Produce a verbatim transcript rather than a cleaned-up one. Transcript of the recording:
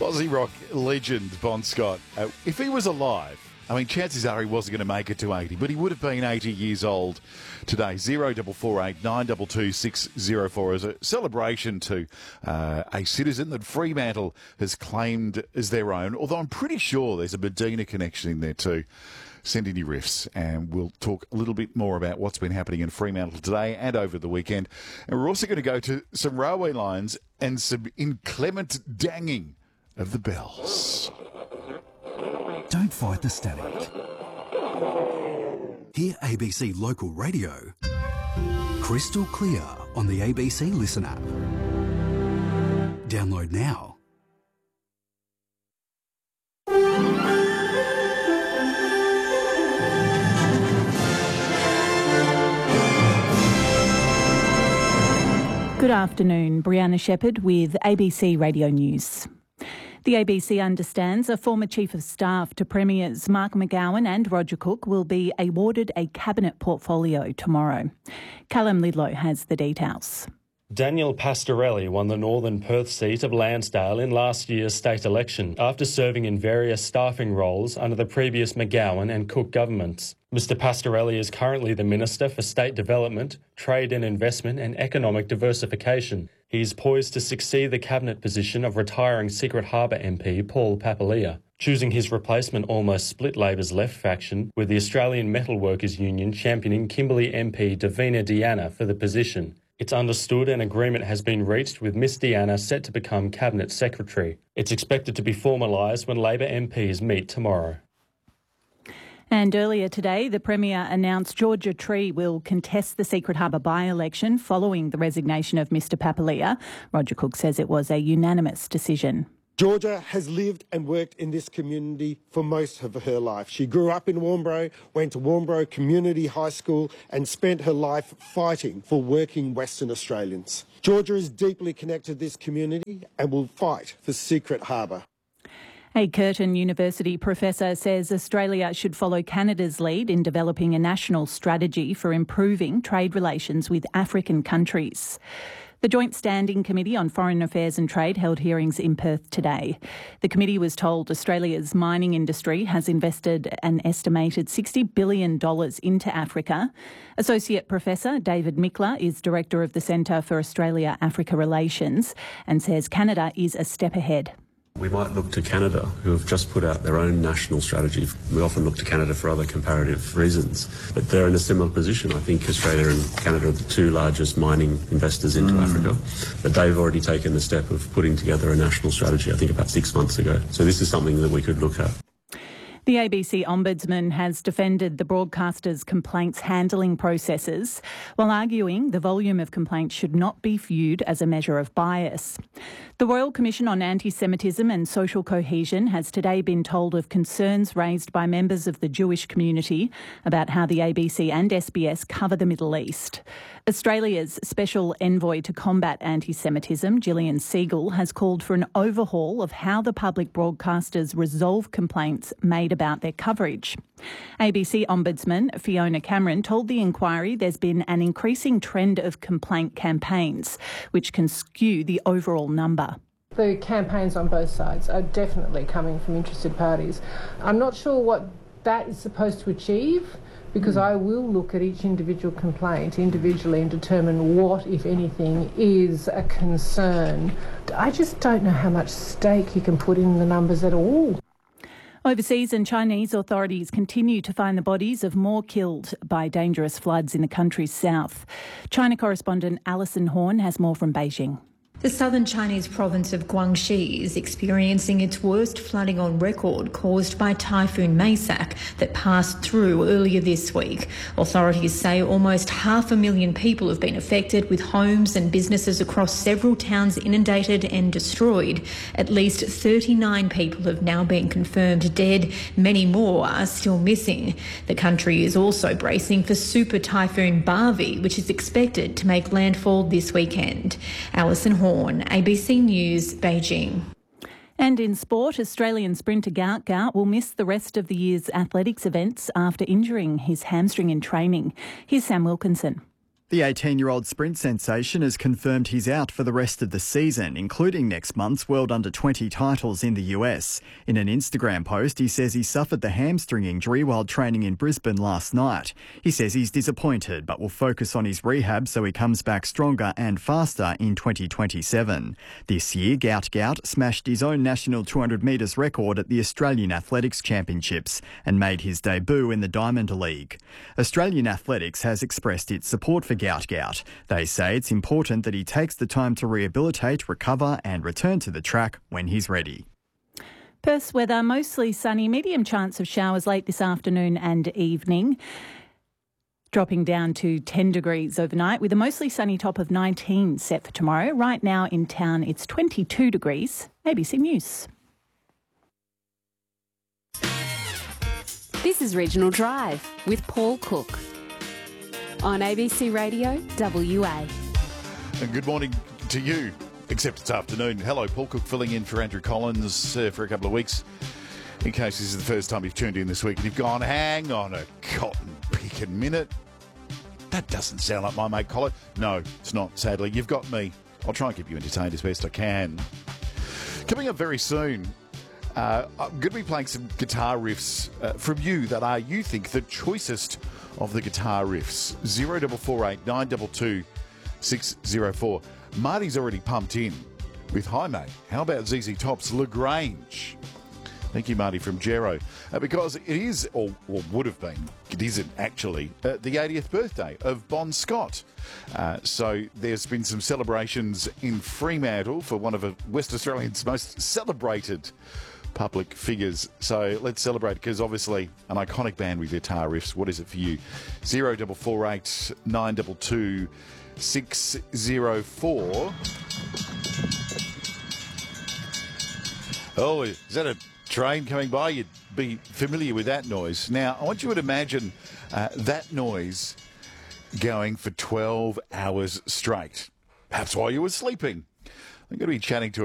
Aussie rock legend Bon Scott, uh, if he was alive, I mean, chances are he wasn't going to make it to eighty, but he would have been eighty years old today. zero four four eight nine two two six zero four as a celebration to uh, a citizen that Fremantle has claimed as their own, although I'm pretty sure there's a Medina connection in there too. Send in your riffs, and we'll talk a little bit more about what's been happening in Fremantle today and over the weekend. And we're also going to go to some railway lines and some inclement danging of the bells. Don't fight the static. Hear A B C Local Radio crystal clear on the A B C Listen app. Download now. Good afternoon, Brianna Shepherd with A B C Radio News. The A B C understands a former Chief of Staff to Premiers Mark McGowan and Roger Cook will be awarded a cabinet portfolio tomorrow. Callum Lidlow has the details. Daniel Pastorelli won the Northern Perth seat of Lansdale in last year's state election after serving in various staffing roles under the previous McGowan and Cook governments. Mister Pastorelli is currently the Minister for State Development, Trade and Investment and Economic Diversification. He is poised to succeed the cabinet position of retiring Secret Harbour M P Paul Papalia. Choosing his replacement almost split Labor's left faction, with the Australian Metal Workers Union championing Kimberley M P Davina Deanna for the position. It's understood an agreement has been reached with Miss Deanna set to become Cabinet Secretary. It's expected to be formalised when Labor M Ps meet tomorrow. And earlier today, the Premier announced Georgia Tree will contest the Secret Harbour by-election following the resignation of Mister Papalia. Roger Cook says it was a unanimous decision. Georgia has lived and worked in this community for most of her life. She grew up in Warnbro, went to Warnbro Community High School and spent her life fighting for working Western Australians. Georgia is deeply connected to this community and will fight for Secret Harbour. A Curtin University professor says Australia should follow Canada's lead in developing a national strategy for improving trade relations with African countries. The Joint Standing Committee on Foreign Affairs and Trade held hearings in Perth today. The committee was told Australia's mining industry has invested an estimated sixty billion dollars into Africa. Associate Professor David Mickler is Director of the Centre for Australia-Africa Relations and says Canada is a step ahead. We might look to Canada, who have just put out their own national strategy. We often look to Canada for other comparative reasons, but they're in a similar position. I think Australia and Canada are the two largest mining investors into mm. Africa, but they've already taken the step of putting together a national strategy, I think about six months ago. So this is something that we could look at. The A B C Ombudsman has defended the broadcasters' complaints handling processes while arguing the volume of complaints should not be viewed as a measure of bias. The Royal Commission on Anti-Semitism and Social Cohesion has today been told of concerns raised by members of the Jewish community about how the A B C and S B S cover the Middle East. Australia's Special Envoy to Combat Anti-Semitism, Gillian Siegel, has called for an overhaul of how the public broadcasters resolve complaints made about their coverage. A B C Ombudsman Fiona Cameron told the inquiry there's been an increasing trend of complaint campaigns, which can skew the overall number. The campaigns on both sides are definitely coming from interested parties. I'm not sure what that is supposed to achieve, because I will look at each individual complaint individually and determine what, if anything, is a concern. I just don't know how much stake you can put in the numbers at all. Overseas and Chinese authorities continue to find the bodies of more killed by dangerous floods in the country's south. China correspondent Alison Horn has more from Beijing. The southern Chinese province of Guangxi is experiencing its worst flooding on record caused by Typhoon Maysak that passed through earlier this week. Authorities say almost half a million people have been affected, with homes and businesses across several towns inundated and destroyed. At least thirty-nine people have now been confirmed dead. Many more are still missing. The country is also bracing for Super Typhoon Bharvey, which is expected to make landfall this weekend. Alison Horn, A B C News, Beijing. And in sport, Australian sprinter Gout Gout will miss the rest of the year's athletics events after injuring his hamstring in training. Here's Sam Wilkinson. The eighteen-year-old sprint sensation has confirmed he's out for the rest of the season, including next month's World Under twenty titles in the U S. In an Instagram post, he says he suffered the hamstring injury while training in Brisbane last night. He says he's disappointed but will focus on his rehab so he comes back stronger and faster in twenty twenty-seven. This year, Gout Gout smashed his own national two hundred metres record at the Australian Athletics Championships and made his debut in the Diamond League. Australian Athletics has expressed its support for Gout Gout. They say it's important that he takes the time to rehabilitate, recover and return to the track when he's ready. Perth's weather, mostly sunny, medium chance of showers late this afternoon and evening. Dropping down to ten degrees overnight with a mostly sunny top of nineteen set for tomorrow. Right now in town it's twenty-two degrees. A B C News. This is Regional Drive with Paul Cook on A B C Radio W A. And good morning to you, except it's afternoon. Hello, Paul Cook filling in for Andrew Collins uh, for a couple of weeks. In case this is the first time you've tuned in this week and you've gone, hang on a cotton picking minute. That doesn't sound like my mate Colin. No, it's not, sadly. You've got me. I'll try and keep you entertained as best I can. Coming up very soon, uh, I'm going to be playing some guitar riffs uh, from you that are, you think, the choicest of the guitar riffs. zero four four eight nine two two six zero four. Marty's already pumped in with, hi mate, how about Z Z Top's LaGrange? Thank you, Marty from Gero. Uh, because it is, or, or would have been, it isn't actually, uh, the eightieth birthday of Bon Scott. Uh, so there's been some celebrations in Fremantle for one of West Australia's most celebrated public figures. So let's celebrate, because obviously an iconic band with guitar riffs. What is it for you? zero four four eight nine two two six zero four. Oh, is that a train coming by? You'd be familiar with that noise. Now, I want you to imagine uh, that noise going for twelve hours straight. Perhaps while you were sleeping. I'm going to be chatting to a